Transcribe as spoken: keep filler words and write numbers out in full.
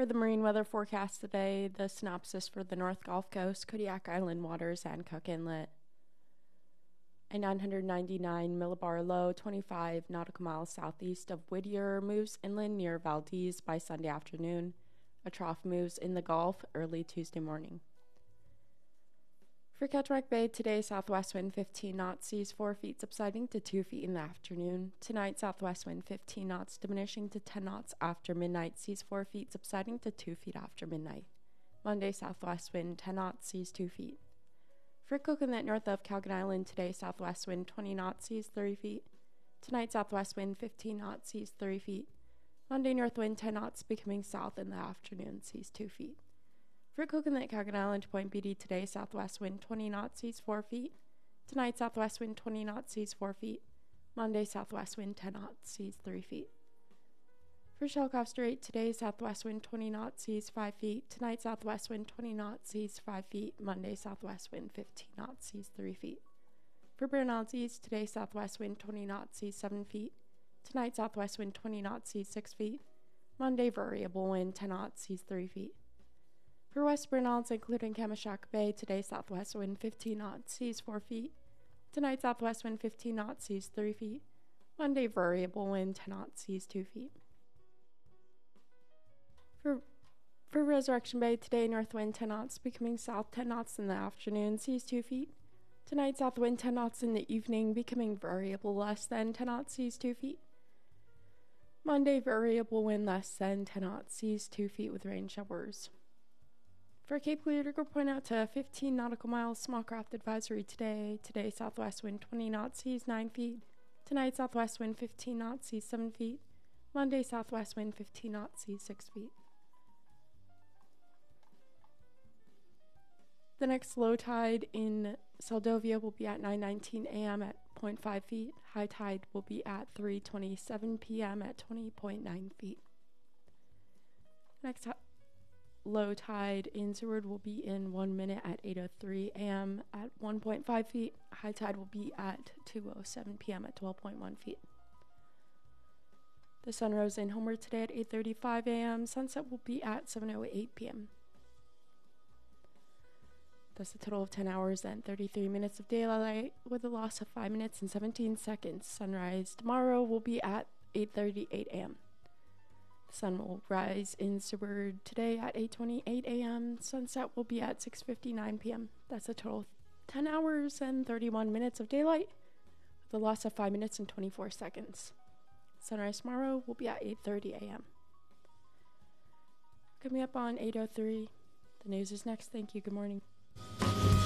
For the marine weather forecast today, the synopsis for the North Gulf Coast, Kodiak Island waters, and Cook Inlet. A nine hundred ninety-nine millibar low, twenty-five nautical miles southeast of Whittier, moves inland near Valdez by Sunday afternoon. A trough moves in the Gulf early Tuesday morning. For Cataract Bay, today southwest wind fifteen knots, seas four feet, subsiding to two feet in the afternoon. Tonight, southwest wind fifteen knots, diminishing to ten knots after midnight, seas four feet, subsiding to two feet after midnight. Monday, southwest wind ten knots, seas two feet. For Cook Inlet north of Calgon Island, today southwest wind twenty knots, seas thirty feet. Tonight, southwest wind fifteen knots, seas thirty feet. Monday, north wind ten knots, becoming south in the afternoon, seas two feet. For Cook Inlet, Calgon Island to Point Beatty, today southwest wind twenty knots, seas four feet. Tonight, southwest wind twenty knots, seas four feet. Monday, southwest wind ten knots, seas three feet. For Shelikof Strait, today southwest wind twenty knots, seas five feet. Tonight, southwest wind twenty knots, seas five feet. Monday, southwest wind fifteen knots, seas three feet. For Bernald's East, today southwest wind twenty knots, seas seven feet. Tonight, southwest wind twenty knots, seas six feet. Monday, variable wind ten knots, seas three feet. For West Bernalds, including Kamishaka Bay, today southwest wind fifteen knots, seas four feet. Tonight, southwest wind fifteen knots, seas three feet. Monday, variable wind ten knots, seas two feet. For for Resurrection Bay, today north wind ten knots, becoming south ten knots in the afternoon, seas two feet. Tonight, south wind ten knots in the evening, becoming variable less than ten knots, seas two feet. Monday, variable wind less than ten knots, seas two feet with rain showers. For Cape Clear, to point out to fifteen nautical miles, small craft advisory today. Today, southwest wind twenty knots, seas nine feet. Tonight, southwest wind fifteen knots, seas seven feet. Monday, southwest wind fifteen knots, seas six feet. The next low tide in Seldovia will be at nine nineteen a.m. at zero point five feet. High tide will be at three twenty-seven p.m. at twenty point nine feet. Next low tide in Seward will be in one minute at eight oh three a.m. at one point five feet. High tide will be at two oh seven p.m. at twelve point one feet. The sun rose in Homer today at eight thirty-five a.m. Sunset will be at seven oh eight p.m. That's a total of ten hours and thirty-three minutes of daylight with a loss of five minutes and seventeen seconds. Sunrise tomorrow will be at eight thirty-eight a.m. The sun will rise in Seward today at eight twenty-eight a.m. Sunset will be at six fifty-nine p.m. That's a total of ten hours and thirty-one minutes of daylight with a loss of five minutes and twenty-four seconds. Sunrise tomorrow will be at eight thirty a.m. Coming up on eight oh three, the news is next. Thank you. Good morning.